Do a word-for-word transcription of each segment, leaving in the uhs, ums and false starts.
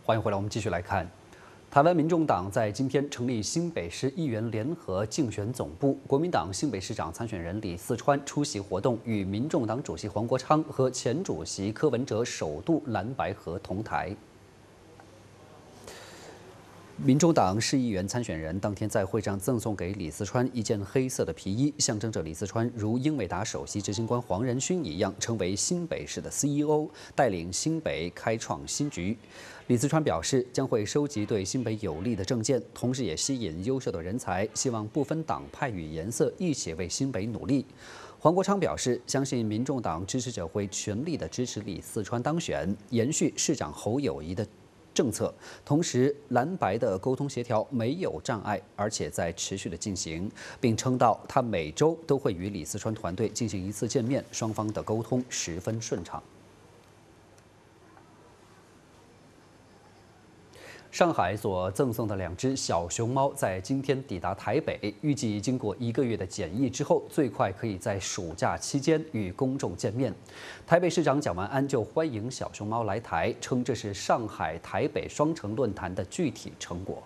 欢迎回来，我们继续来看。台湾民众党在今天成立新北市议员联合竞选总部，国民党新北市长参选人李四川出席活动，与民众党主席黄国昌和前主席柯文哲首度蓝白合同台。 民众党市议员参选人当天在会上赠送给李四川一件黑色的皮衣，象征着李四川如英伟达首席执行官黄仁勋一样，成为新北市的 C E O， 带领新北开创新局。李四川表示，将会收集对新北有利的政见，同时也吸引优秀的人才，希望不分党派与颜色，一起为新北努力。 黄国昌表示，相信民众党支持者会全力的支持李四川当选，延续市长侯友宜的 政策，同时蓝白的沟通协调没有障碍，而且在持续的进行，并称道他每周都会与李四川团队进行一次见面，双方的沟通十分顺畅。 上海所赠送的两只小熊猫在今天抵达台北，预计经过一个月的检疫之后，最快可以在暑假期间与公众见面。台北市长蒋万安就欢迎小熊猫来台，称这是上海台北双城论坛的具体成果。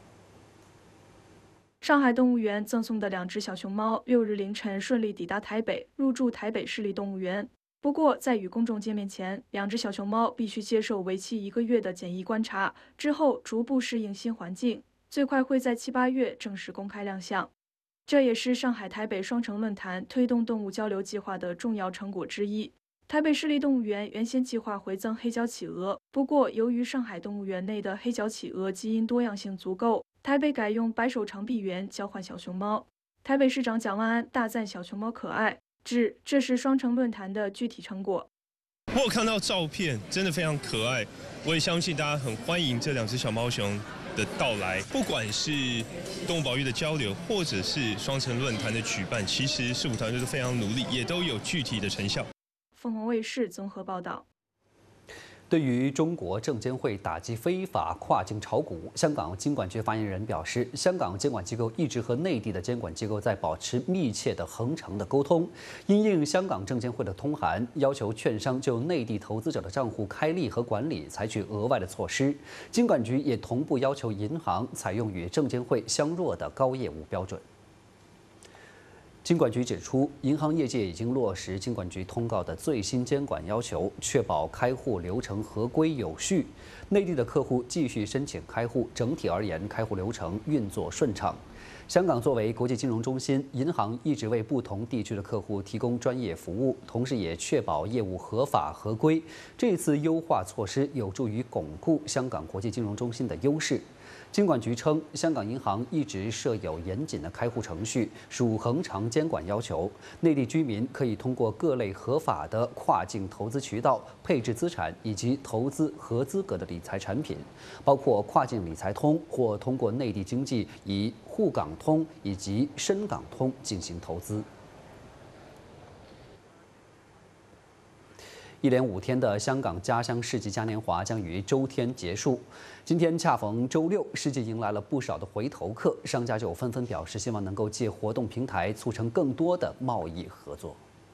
上海动物园赠送的两只小熊猫，六日凌晨顺利抵达台北，入住台北市立动物园。不过，在与公众见面前，两只小熊猫必须接受为期一个月的检疫观察，之后逐步适应新环境，最快会在七八月正式公开亮相。这也是上海台北双城论坛推动动物交流计划的重要成果之一。台北市立动物园原先计划回赠黑脚企鹅，不过由于上海动物园内的黑脚企鹅基因多样性足够， 台北改用白手长臂猿交换小熊猫。台北市长蒋万安大赞小熊猫可爱，指这是双城论坛的具体成果。 我有看到照片，真的非常可爱。我也相信大家很欢迎这两只小猫熊的到来。不管是动物保育的交流，或者是双城论坛的举办，其实市府团队都非常努力，也都有具体的成效。 凤凰卫视综合报道。 对于中国证监会打击非法跨境炒股，香港金管局发言人表示，香港监管机构一直和内地的监管机构在保持密切的恒常的沟通。因应香港证监会的通函，要求券商就内地投资者的账户开立和管理采取额外的措施。金管局也同步要求银行采用与证监会相若的高业务标准。 金管局指出，银行业界已经落实金管局通告的最新监管要求，确保开户流程合规有序。内地的客户继续申请开户，整体而言，开户流程运作顺畅。香港作为国际金融中心，银行一直为不同地区的客户提供专业服务，同时也确保业务合法合规。这次优化措施有助于巩固香港国际金融中心的优势。 金管局称，香港银行一直设有严谨的开户程序，属恒常监管要求。内地居民可以通过各类合法的跨境投资渠道配置资产以及投资合资格的理财产品，包括跨境理财通或通过内地经济以沪港通以及深港通进行投资。 一连五天的香港家乡世纪嘉年华将于周天结束。今天恰逢周六，世纪迎来了不少的回头客，商家就纷纷表示希望能够借活动平台促成更多的贸易合作。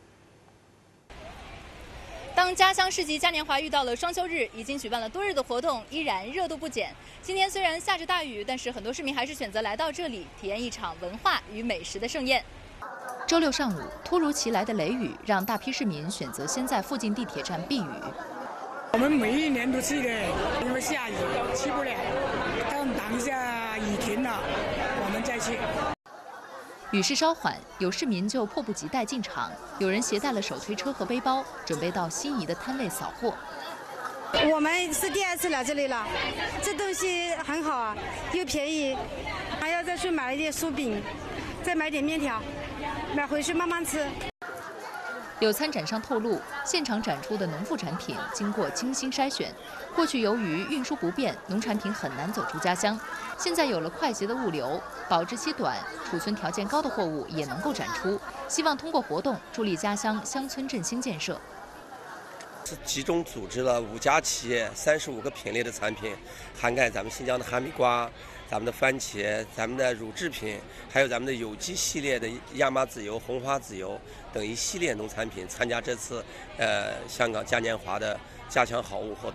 当家乡市集嘉年华遇到了双休日，已经举办了多日的活动，依然热度不减。今天虽然下着大雨，但是很多市民还是选择来到这里，体验一场文化与美食的盛宴。 周六上午，突如其来的雷雨让大批市民选择先在附近地铁站避雨。 我们每一年都去的，因为下雨去不了，等等一下雨停了，我们再去。 雨势稍缓，有市民就迫不及待进场，有人携带了手推车和背包，准备到心仪的摊位扫货。 我们是第二次来这里了，这东西很好啊，又便宜，还要再去买一点酥饼，再买点面条。 买回去慢慢吃。 有参展商透露，现场展出的农副产品经过精心筛选。过去由于运输不便，农产品很难走出家乡。现在有了快捷的物流，保质期短、储存条件高的货物也能够展出。希望通过活动助力家乡乡村振兴建设。 是集中组织了五家企业、三十五个品类的产品，涵盖咱们新疆的哈密瓜。 咱们的番茄、咱们的乳制品，还有咱们的有机系列的亚麻籽油、红花籽油等一系列农产品参加这次呃香港嘉年华的加强好物活动。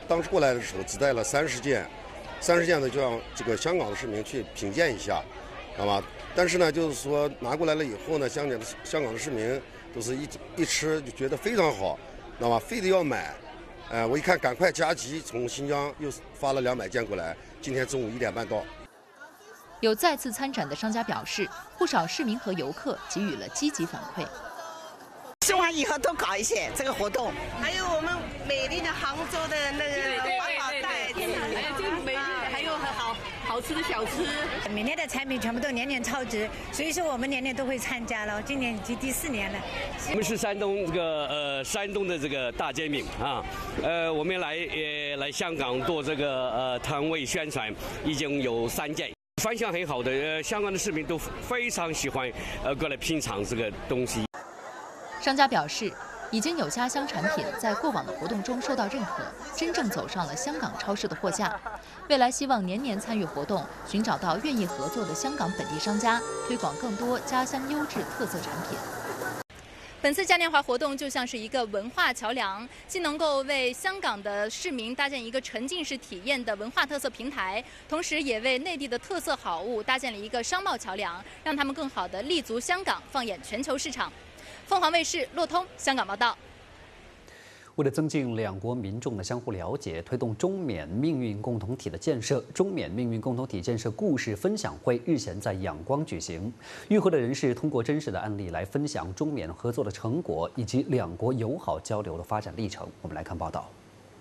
当时过来的时候只带了三十件，三十件呢就让这个香港的市民去品鉴一下，知道吗？但是呢，就是说拿过来了以后呢，香港的香港的市民都是一一吃就觉得非常好，知道吗？非得要买。呃，我一看赶快加急，从新疆又发了两百件过来，今天中午一点半到。 有再次参展的商家表示，不少市民和游客给予了积极反馈。 希望以后多搞一些这个活动，还有我们美丽的杭州的那个环保袋， 还有这个美丽，还有很好好吃的小吃。 每年的产品全部都年年超值，所以说我们年年都会参加了，今年已经第四年了。 我们是山东这个呃山东的这个大煎饼啊，呃我们来呃来香港做这个呃摊位宣传，已经有三届。反响很好的，呃，香港的市民都非常喜欢，呃，过来品尝这个东西。 商家表示，已经有家乡产品在过往的活动中受到认可，真正走上了香港超市的货架。未来希望年年参与活动，寻找到愿意合作的香港本地商家，推广更多家乡优质特色产品。 本次嘉年华活动就像是一个文化桥梁，既能够为香港的市民搭建一个沉浸式体验的文化特色平台，同时也为内地的特色好物搭建了一个商贸桥梁，让他们更好地立足香港，放眼全球市场。凤凰卫视骆通香港报道。 为了增进两国民众的相互了解，推动中缅命运共同体的建设，中缅命运共同体建设故事分享会日前在仰光举行。与会的人士通过真实的案例来分享中缅合作的成果以及两国友好交流的发展历程。我们来看报道。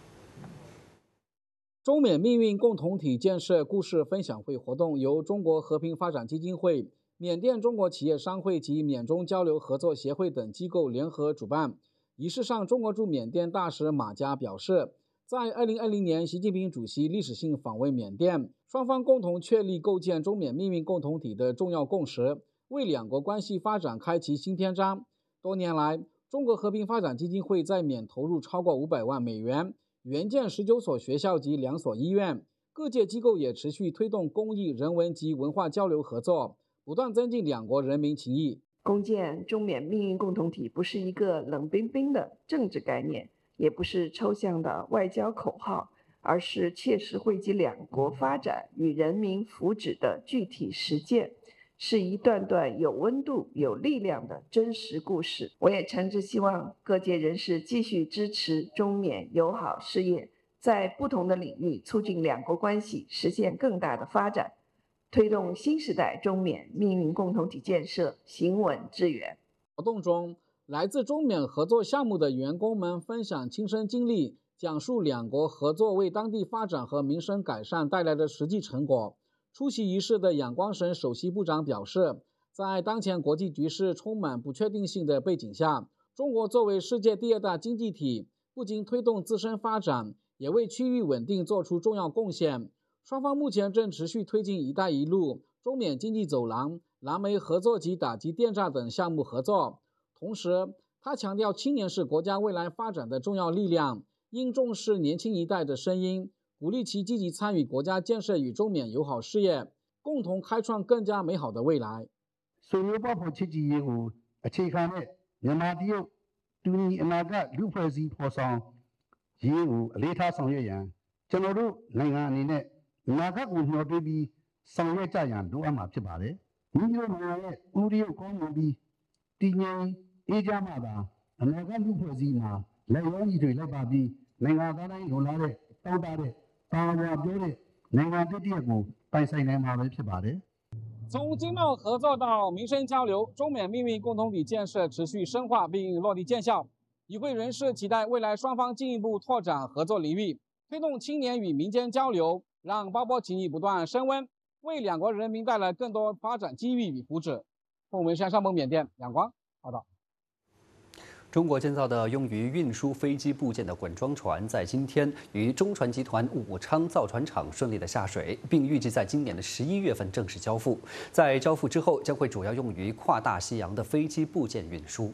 中缅命运共同体建设故事分享会活动由中国和平发展基金会、缅甸中国企业商会及缅中交流合作协会等机构联合主办。仪式上，中国驻缅甸大使马家表示，在二零二零年习近平主席历史性访问缅甸，双方共同确立构建中缅命运共同体的重要共识，为两国关系发展开启新篇章。多年来，中国和平发展基金会在缅投入超过五百万美元，援建十九所学校及两所医院。各界机构也持续推动公益、人文及文化交流合作，不断增进两国人民情谊。 共建中缅命运共同体不是一个冷冰冰的政治概念，也不是抽象的外交口号，而是切实惠及两国发展与人民福祉的具体实践，是一段段有温度、有力量的真实故事。我也诚挚希望各界人士继续支持中缅友好事业，在不同的领域促进两国关系实现更大的发展，推动新时代中缅命运共同体建设行稳致远。 活动中，来自中缅合作项目的员工们分享亲身经历，讲述两国合作为当地发展和民生改善带来的实际成果。出席仪式的仰光省首席部长表示，在当前国际局势充满不确定性的背景下，中国作为世界第二大经济体，不仅推动自身发展，也为区域稳定做出重要贡献。双方目前正持续推进“一带一路”、中缅经济走廊、蓝莓合作及打击电诈等项目合作。同时，他强调青年是国家未来发展的重要力量，应重视年轻一代的声音，鼓励其积极参与国家建设与中缅友好事业，共同开创更加美好的未来。 ဆိုလိုပေါက်ဖော်ချစ်ကြည်ရေးကိုအခြေခံတဲ့မြန်မာတရုတ်တူညီအနာဂတ်လူဖွဲ့စည်းဖော်ဆောင်ရေးကိုအလေးထားဆောင်ရွက်ရန်ကျွန်တော်တို့နိုင်ငံအနေနဲ့အနာဂတ်ကိုမျှော်တွေးပြီးဆောင်ရွက်ကြရန်လိုအပ်မှာဖြစ်ပါတယ်။မိမိတို့နိုင်ငံရဲ့ဥပဒေကိုကောင်းမွန်ပြီးတည်ငြိမ်အေးချမ်းမှသာအနာဂတ်လူဖွဲ့စည်းမှာလက်ရောညီတွေလိုက်ပါပြီးနိုင်ငံသားတိုင်းလိုလားတဲ့တောင်းတတဲ့တာဝန်ပြောတဲ့နိုင်ငံတစ်တရက်ကိုပိုင်ဆိုင်နိုင်မှာပဲဖြစ်ပါတယ်။从经贸合作到民生交流，中缅命运共同体建设持续深化并落地见效。与会人士期待未来双方进一步拓展合作领域，推动青年与民间交流，让包波情谊不断升温，为两国人民带来更多发展机遇与福祉。凤文山上蒙缅甸仰光报道。 中国建造的用于运输飞机部件的滚装船，在今天于中船集团武昌造船厂顺利的下水，并预计在今年的十一月份正式交付。在交付之后，将会主要用于跨大西洋的飞机部件运输。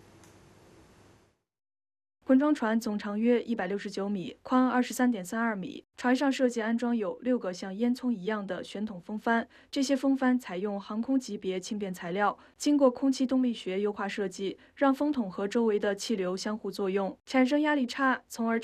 滚装船总长约一百六十九米，宽二十三点三二米。船上设计安装有六个像烟囱一样的旋筒风帆，这些风帆采用航空级别轻便材料，经过空气动力学优化设计，让风筒和周围的气流相互作用，产生压力差，从而